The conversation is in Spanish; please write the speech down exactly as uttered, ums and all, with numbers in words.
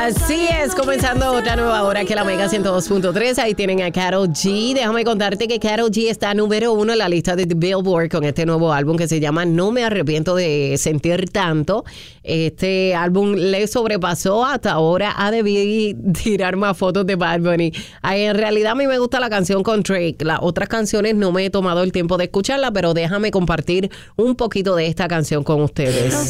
Así es, comenzando otra nueva hora que la Mega ciento dos punto tres. Ahí tienen a Karol G. Déjame contarte que Karol G está número uno en la lista de Billboard con este nuevo álbum que se llama No me arrepiento de sentir tanto. Este álbum le sobrepasó hasta ahora. Ha debido tirar más fotos de Bad Bunny. Ay, en realidad a mí me gusta la canción con Drake. Las otras canciones no me he tomado el tiempo de escucharla, pero déjame compartir un poquito de esta canción con ustedes.